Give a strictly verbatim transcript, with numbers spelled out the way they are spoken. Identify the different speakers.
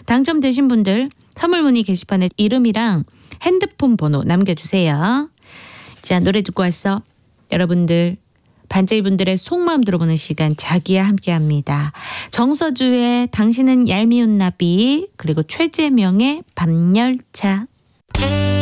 Speaker 1: 당첨되신 분들 선물 문의 게시판에 이름이랑 핸드폰 번호 남겨주세요. 자, 노래 듣고 왔어. 여러분들 반짝이분들의 속마음 들어보는 시간 자기야 함께합니다. 정서주의 당신은 얄미운 나비, 그리고 최재명의 밤열차.